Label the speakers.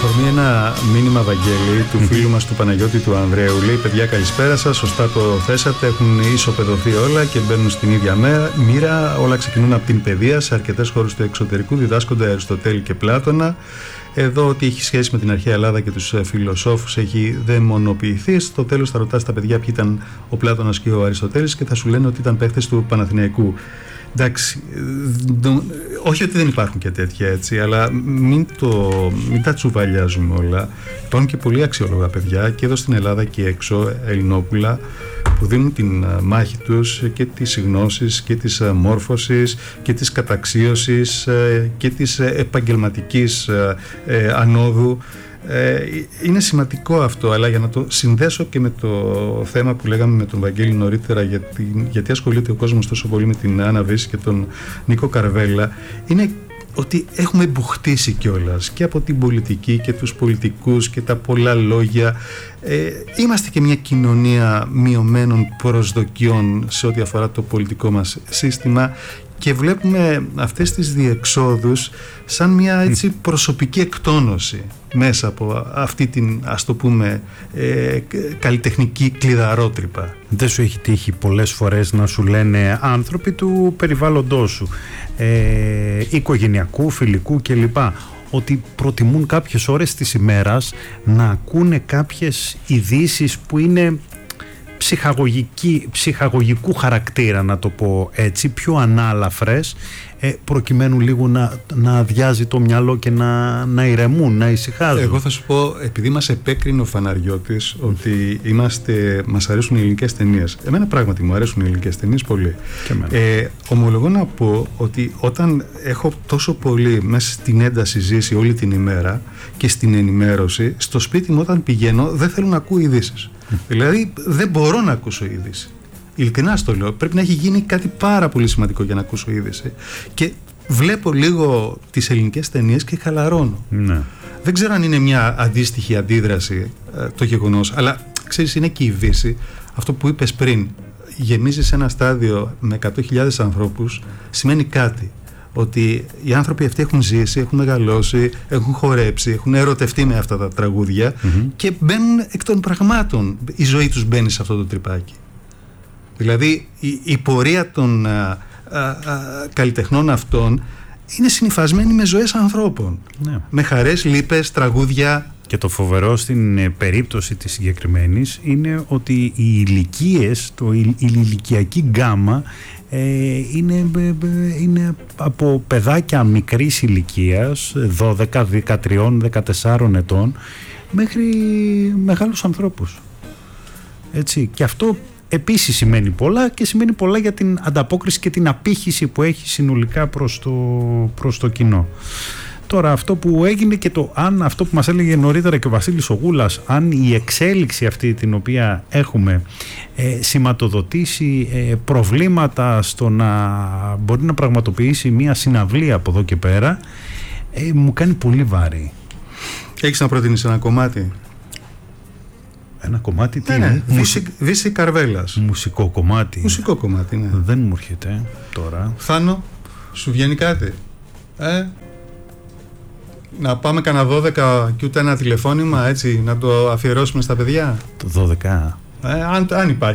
Speaker 1: αφορμή ένα μήνυμα, Βαγγέλη, του φίλου μας του Παναγιώτη του Ανδρέου. Λέει: παιδιά, καλησπέρα σας. Σωστά το θέσατε. Έχουν ισοπεδωθεί όλα και μπαίνουν στην ίδια μοίρα. Όλα ξεκινούν από την παιδεία. Σε αρκετές χώρες του εξωτερικού διδάσκονται Αριστοτέλη και Πλάτωνα. Εδώ, ό,τι έχει σχέση με την αρχαία Ελλάδα και τους φιλοσόφους έχει δαιμονοποιηθεί. Στο τέλος θα ρωτάς τα παιδιά ποιοι ήταν ο Πλάτωνας και ο Αριστοτέλης και θα σου λένε ότι ήταν παίχτες του Παναθηναϊκού. Εντάξει, όχι ότι δεν υπάρχουν και τέτοια, έτσι, αλλά μην τα τσουβαλιάζουμε όλα. Υπάρχουν και πολύ αξιόλογα παιδιά και εδώ στην Ελλάδα και έξω, Ελληνόπουλα, που δίνουν την μάχη τους και της γνώσης και της μόρφωσης και της καταξίωσης και της επαγγελματικής ανόδου. Είναι σημαντικό αυτό, αλλά για να το συνδέσω και με το θέμα που λέγαμε με τον Βαγγέλη νωρίτερα, γιατί ασχολείται ο κόσμος τόσο πολύ με την Άννα Βύση και τον Νίκο Καρβέλα, είναι ότι έχουμε μπουχτίσει κιόλας και από την πολιτική και τους πολιτικούς και τα πολλά λόγια. Είμαστε και μια κοινωνία μειωμένων προσδοκιών σε ό,τι αφορά το πολιτικό μας σύστημα και βλέπουμε αυτές τις διεξόδους σαν μια έτσι προσωπική εκτόνωση μέσα από αυτή την, ας το πούμε, καλλιτεχνική κλειδαρότρυπα.
Speaker 2: Δεν σου έχει τύχει πολλές φορές να σου λένε άνθρωποι του περιβάλλοντός σου, οικογενειακού, φιλικού κλπ, ότι προτιμούν κάποιες ώρες της ημέρας να ακούνε κάποιες ειδήσεις που είναι ψυχαγωγικού χαρακτήρα, να το πω έτσι, πιο ανάλαφρες, προκειμένου λίγο να αδειάζει το μυαλό και να ηρεμούν, να ησυχάζουν. Εγώ
Speaker 1: θα σου πω, επειδή μας επέκρινε ο Φαναριώτης ότι μας αρέσουν οι ελληνικές ταινίες. Εμένα πράγματι μου αρέσουν οι ελληνικές ταινίες πολύ. Ομολογώ να πω ότι όταν έχω τόσο πολύ μέσα στην ένταση ζήσει όλη την ημέρα και στην ενημέρωση, στο σπίτι μου όταν πηγαίνω δεν θέλω να ακούω ειδήσεις. Δηλαδή δεν μπορώ να ακούσω είδηση. Ειλικρινά στο λέω. Πρέπει να έχει γίνει κάτι πάρα πολύ σημαντικό για να ακούσω είδηση. Και βλέπω λίγο τις ελληνικές ταινίες και χαλαρώνω. Ναι. Δεν ξέρω αν είναι μια αντίστοιχη αντίδραση το γεγονός, αλλά ξέρεις, είναι και η Δύση. Αυτό που είπες πριν, γεμίζει σε ένα στάδιο με 100.000 ανθρώπους, σημαίνει κάτι. Ότι οι άνθρωποι αυτοί έχουν ζήσει, έχουν μεγαλώσει, έχουν χορέψει, έχουν ερωτευτεί με αυτά τα τραγούδια και μπαίνουν εκ των πραγμάτων. Η ζωή τους μπαίνει σε αυτό το τρυπάκι. Δηλαδή η πορεία των καλλιτεχνών αυτών είναι συνυφασμένη με ζωές ανθρώπων. Ναι. Με χαρές, λύπες, τραγούδια.
Speaker 2: Και το φοβερό στην περίπτωση της συγκεκριμένης είναι ότι οι ηλικίες, η ηλικιακή γκάμα είναι από παιδάκια μικρής ηλικίας, 12, 13, 14 ετών, μέχρι μεγάλους ανθρώπους. Έτσι. Και αυτό επίσης σημαίνει πολλά και σημαίνει πολλά για την ανταπόκριση και την απήχηση που έχει συνολικά προς το κοινό. Τώρα αυτό που έγινε και αυτό που μας έλεγε νωρίτερα και ο Βασίλης Ογούλας, αν η εξέλιξη αυτή την οποία έχουμε σηματοδοτήσει προβλήματα στο να μπορεί να πραγματοποιήσει μια συναυλία από εδώ και πέρα, μου κάνει πολύ βάρη.
Speaker 1: Έχεις να προτείνεις ένα κομμάτι?
Speaker 2: Ένα κομμάτι τι είναι?
Speaker 1: Βύση Καρβέλας.
Speaker 2: Μουσικό κομμάτι.
Speaker 1: Μουσικό κομμάτι, ναι.
Speaker 2: Δεν μου έρχεται τώρα.
Speaker 1: Θάνο, σου βγαίνει κάτι? Να πάμε κανένα 12 και ούτε ένα τηλεφώνημα, έτσι, να το αφιερώσουμε στα παιδιά.
Speaker 2: Το 12.
Speaker 1: Αν υπάρχει.